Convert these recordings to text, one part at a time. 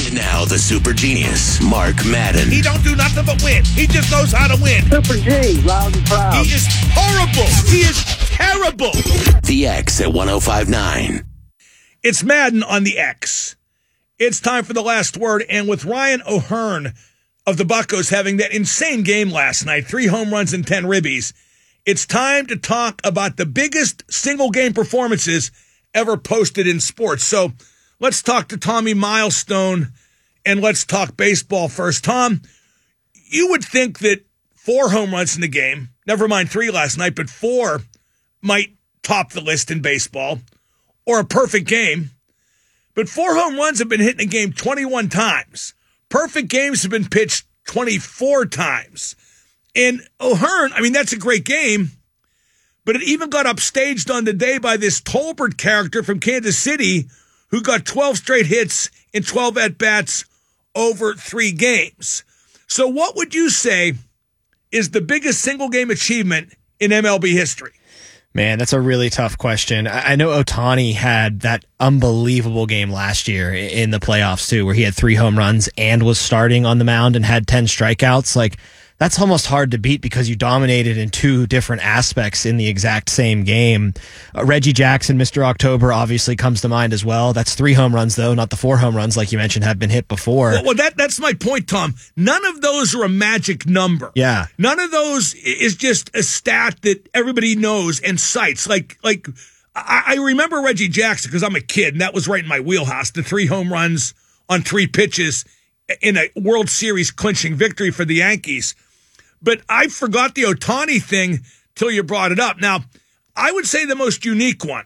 And now the super genius, Mark Madden. He don't do nothing but win. He just knows how to win. Super G, loud and proud. He is horrible. He is terrible. The X at 105.9. It's Madden on the X. It's time for the last word, and with Ryan O'Hearn of the Buccos having that insane game last night, 3 home runs and 10 ribbies, it's time to talk about the biggest single-game performances ever posted in sports. So let's talk to Tommy Milestone, and let's talk baseball first. Tom, you would think that 4 home runs in the game, never mind 3 last night, but 4 might top the list in baseball, or a perfect game. But 4 home runs have been hit in a game 21 times. Perfect games have been pitched 24 times. And O'Hearn, I mean, that's a great game, but it even got upstaged on the day by this Tolbert character from Kansas City who got 12 straight hits in 12 at-bats over 3 games. So what would you say is the biggest single-game achievement in MLB history? Man, that's a really tough question. I know Ohtani had that unbelievable game last year in the playoffs, too, where he had 3 home runs and was starting on the mound and had 10 strikeouts. Like, that's almost hard to beat because you dominated in 2 different aspects in the exact same game. Reggie Jackson, Mr. October, obviously comes to mind as well. That's 3 home runs, though, not the 4 home runs, like you mentioned, have been hit before. Well, that's my point, Tom. None of those are a magic number. Yeah. None of those is just a stat that everybody knows and cites. Like I remember Reggie Jackson because I'm a kid, and that was right in my wheelhouse. The 3 home runs on 3 pitches in a World Series clinching victory for the Yankees. But I forgot the Ohtani thing till you brought it up. Now, I would say the most unique one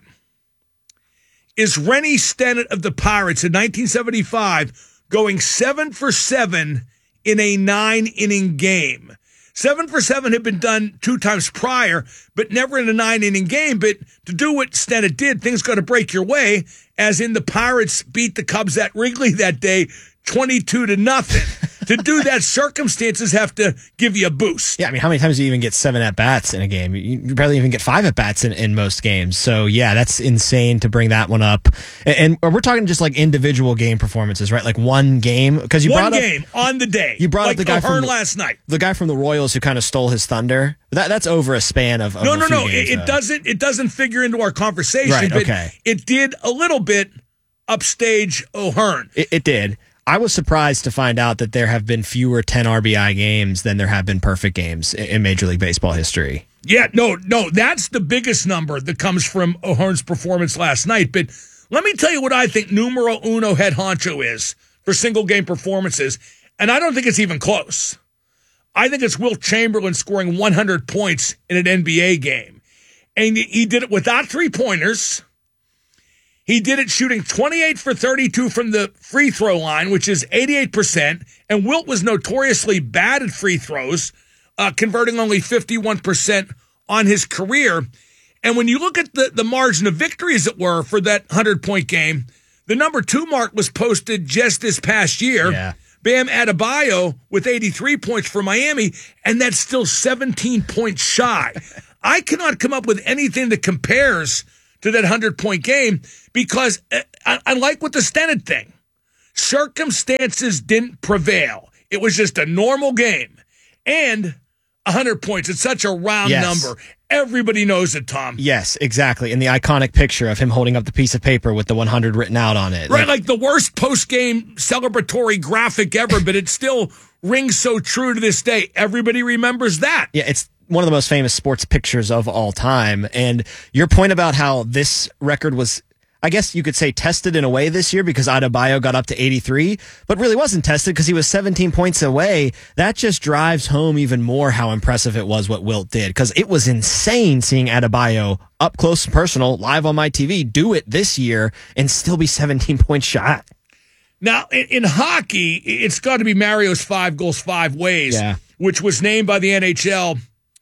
is Rennie Stennett of the Pirates in 1975 going 7 for 7 in a 9-inning game. 7 for 7 had been done 2 times prior, but never in a 9-inning game. But to do what Stennett did, things got to break your way, as in the Pirates beat the Cubs at Wrigley that day 22-0. To do that, circumstances have to give you a boost. Yeah, I mean, how many times do you even get 7 at-bats in a game? You barely even get 5 at-bats in most games. So, yeah, that's insane to bring that one up. And we're talking just like individual game performances, right? Like one game. Because one game on the day. You brought like up the guy O'Hearn from last night. The guy from the Royals who kind of stole his thunder. That's over a span of No. a few games, It doesn't figure into our conversation. Right, but okay. It did a little bit upstage O'Hearn. It did. I was surprised to find out that there have been fewer 10 RBI games than there have been perfect games in Major League Baseball history. Yeah, no, that's the biggest number that comes from O'Hearn's performance last night. But let me tell you what I think numero uno head honcho is for single-game performances, and I don't think it's even close. I think it's Wilt Chamberlain scoring 100 points in an NBA game. And he did it without 3-pointers. He did it shooting 28 for 32 from the free throw line, which is 88%. And Wilt was notoriously bad at free throws, converting only 51% on his career. And when you look at the margin of victory, as it were, for that 100-point game, the number 2 mark was posted just this past year. Yeah. Bam Adebayo with 83 points for Miami, and that's still 17 points shy. I cannot come up with anything that compares to that 100-point game because I like with the Stennett thing. Circumstances didn't prevail. It was just a normal game. And 100 points. It's such a round number. Everybody knows it, Tom. Yes, exactly. And the iconic picture of him holding up the piece of paper with the 100 written out on it. Right, like the worst post-game celebratory graphic ever, but it still rings so true to this day. Everybody remembers that. Yeah, it's one of the most famous sports pictures of all time. And your point about how this record was, I guess you could say, tested in a way this year because Adebayo got up to 83, but really wasn't tested because he was 17 points away. That just drives home even more how impressive it was what Wilt did, because it was insane seeing Adebayo up close and personal, live on my TV, do it this year and still be 17 points shy. Now, in hockey, it's got to be Mario's 5 goals 5 ways, which was named by the NHL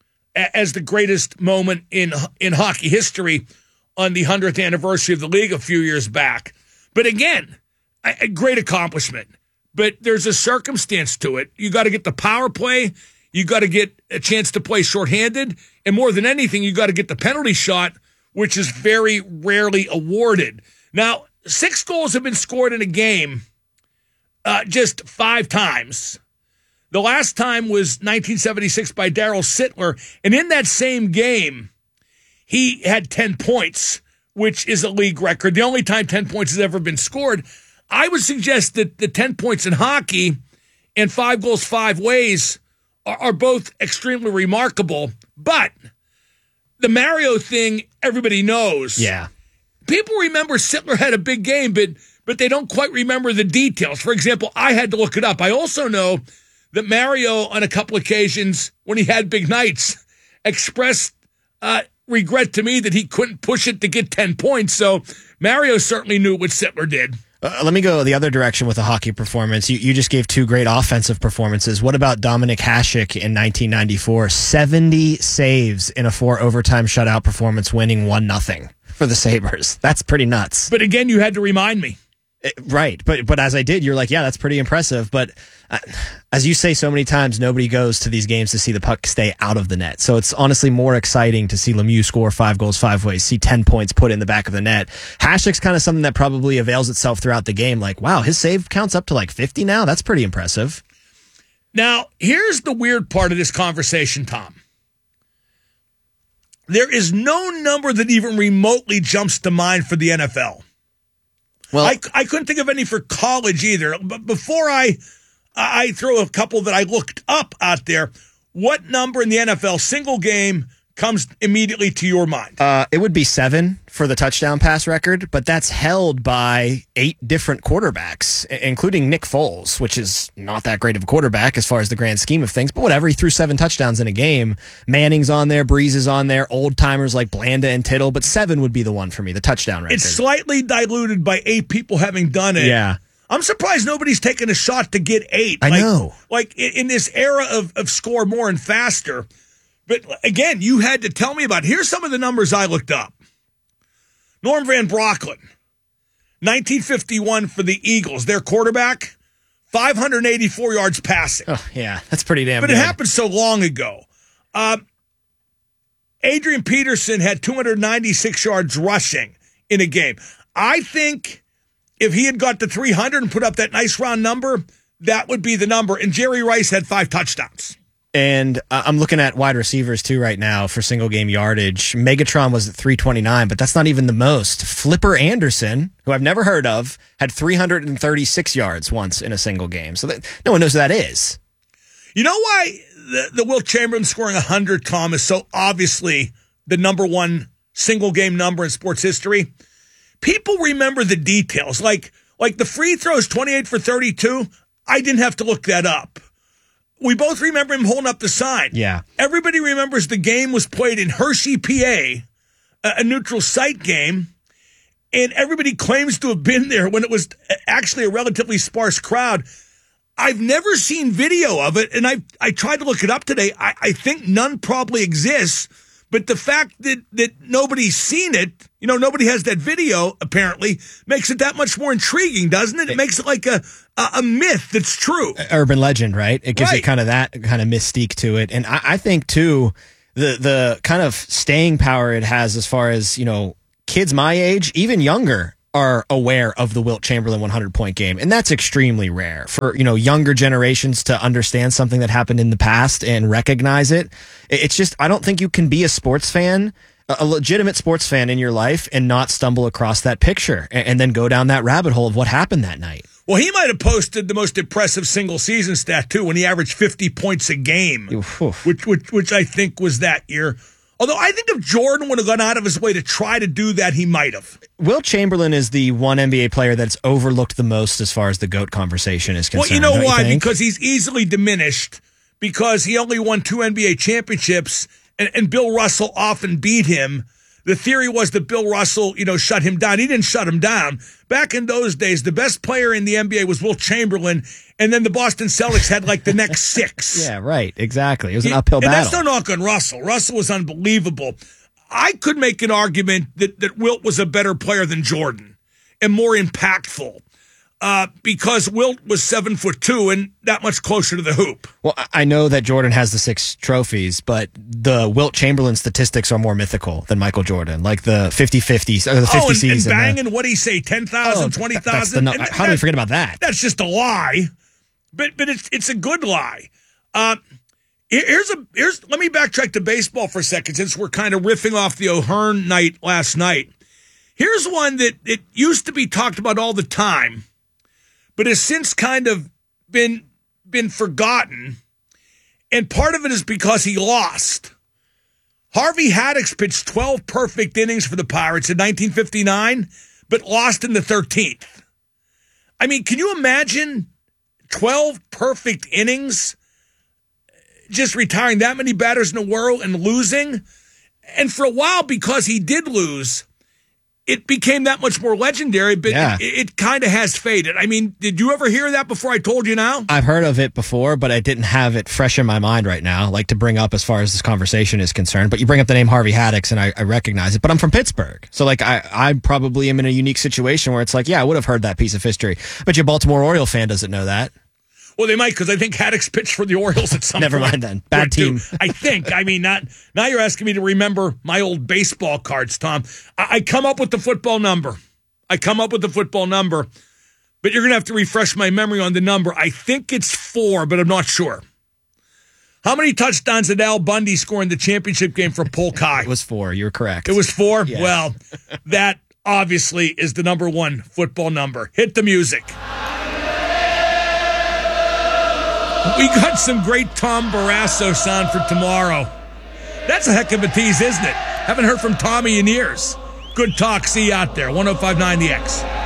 as the greatest moment in hockey history on the 100th anniversary of the league a few years back. But again, a great accomplishment. But there's a circumstance to it. You got to get the power play. You got to get a chance to play shorthanded. And more than anything, you got to get the penalty shot, which is very rarely awarded. Now, 6 goals have been scored in a game just 5 times. The last time was 1976 by Darryl Sittler, and in that same game, he had 10 points, which is a league record. The only time 10 points has ever been scored. I would suggest that the 10 points in hockey and 5 goals 5 ways are both extremely remarkable. But the Mario thing, everybody knows. Yeah. People remember Sittler had a big game, but they don't quite remember the details. For example, I had to look it up. I also know that Mario, on a couple occasions, when he had big nights, expressed regret to me that he couldn't push it to get 10 points. So Mario certainly knew what Sittler did. Let me go the other direction with a hockey performance. You just gave 2 great offensive performances. What about Dominik Hasek in 1994? 70 saves in a 4 overtime shutout performance, winning 1-0 for the Sabres. That's pretty nuts. But again, you had to remind me. Right. But as I did, you're like, yeah, that's pretty impressive. But as you say so many times, nobody goes to these games to see the puck stay out of the net. So it's honestly more exciting to see Lemieux score 5 goals 5 ways, see 10 points put in the back of the net. Hasek's kind of something that probably avails itself throughout the game. Like, wow, his save counts up to like 50 now. That's pretty impressive. Now, here's the weird part of this conversation, Tom. There is no number that even remotely jumps to mind for the NFL. Well, I couldn't think of any for college either. But before I throw a couple that I looked up out there, what number in the NFL single game comes immediately to your mind? It would be 7 for the touchdown pass record, but that's held by 8 different quarterbacks, including Nick Foles, which is not that great of a quarterback as far as the grand scheme of things. But whatever, he threw 7 touchdowns in a game. Manning's on there, Breeze is on there, old timers like Blanda and Tittle, but 7 would be the one for me, the touchdown record. It's slightly diluted by 8 people having done it. Yeah. I'm surprised nobody's taken a shot to get 8. I know. Like in this era of score more and faster. But again, you had to tell me about it. Here's some of the numbers I looked up. Norm Van Brocklin, 1951 for the Eagles. Their quarterback, 584 yards passing. Oh, yeah, that's pretty damn good. But it happened so long ago. Adrian Peterson had 296 yards rushing in a game. I think if he had got to 300 and put up that nice round number, that would be the number. And Jerry Rice had 5 touchdowns. And I'm looking at wide receivers, too, right now for single-game yardage. Megatron was at 329, but that's not even the most. Flipper Anderson, who I've never heard of, had 336 yards once in a single game. So no one knows who that is. You know why the Wilt Chamberlain scoring 100, Tom, is so obviously the number one single-game number in sports history? People remember the details. Like the free throws, 28 for 32, I didn't have to look that up. We both remember him holding up the sign. Yeah. Everybody remembers the game was played in Hershey, PA, a neutral site game, and everybody claims to have been there when it was actually a relatively sparse crowd. I've never seen video of it, and I tried to look it up today. I think none probably exists, but the fact that nobody's seen it, nobody has that video, apparently, makes it that much more intriguing, doesn't it? It makes it like a myth that's true. Urban legend, right? It gives it kind of that kind of mystique to it. And I think, too, the kind of staying power it has as far as, kids my age, even younger, are aware of the Wilt Chamberlain 100-point game. And that's extremely rare for, younger generations to understand something that happened in the past and recognize it. It's just, I don't think you can be a sports fan, a legitimate sports fan in your life, and not stumble across that picture and then go down that rabbit hole of what happened that night. Well, he might have posted the most impressive single season stat, too, when he averaged 50 points a game, which I think was that year. Although I think if Jordan would have gone out of his way to try to do that, he might have. Wilt Chamberlain is the one NBA player that's overlooked the most as far as the GOAT conversation is concerned. Well, you know why? Because he's easily diminished, because he only won 2 NBA championships, and Bill Russell often beat him. The theory was that Bill Russell, shut him down. He didn't shut him down. Back in those days, the best player in the NBA was Wilt Chamberlain, and then the Boston Celtics had like the next 6. Yeah, right. Exactly. It was an uphill battle. And that's no knock on Russell. Russell was unbelievable. I could make an argument that Wilt was a better player than Jordan and more impactful. because Wilt was 7'2" and that much closer to the hoop. Well, I know that Jordan has the 6 trophies, but the Wilt Chamberlain statistics are more mythical than Michael Jordan, like the 50-50s or the 50 season. And banging, what do you say, 10,000, 20,000? How do we forget about that? That's just a lie, but it's a good lie. Let me backtrack to baseball for a second, since we're kind of riffing off the O'Hearn night last night. Here's one that it used to be talked about all the time, but has since kind of been forgotten, and part of it is because he lost. Harvey Haddix pitched 12 perfect innings for the Pirates in 1959, but lost in the 13th. I mean, can you imagine 12 perfect innings, just retiring that many batters in a row and losing? And for a while, because he did lose, it became that much more legendary, but it kind of has faded. I mean, did you ever hear that before I told you now? I've heard of it before, but I didn't have it fresh in my mind right now, like to bring up as far as this conversation is concerned. But you bring up the name Harvey Haddix, and I recognize it. But I'm from Pittsburgh. So, like, I probably am in a unique situation where it's like, yeah, I would have heard that piece of history. But your Baltimore Oriole fan doesn't know that. Well, they might, because I think Haddix pitched for the Orioles at some Never point. mind then. Bad team. I think. I mean, now you're asking me to remember my old baseball cards, Tom. I come up with the football number. But you're going to have to refresh my memory on the number. I think it's 4, but I'm not sure. How many touchdowns did Al Bundy score in the championship game for Polk High? It was 4. You're correct. It was 4? Yeah. Well, that obviously is the number 1 football number. Hit the music. We got some great Tom Barrasso sound for tomorrow. That's a heck of a tease, isn't it? Haven't heard from Tommy in years. Good talk. See you out there. 105.9 The X.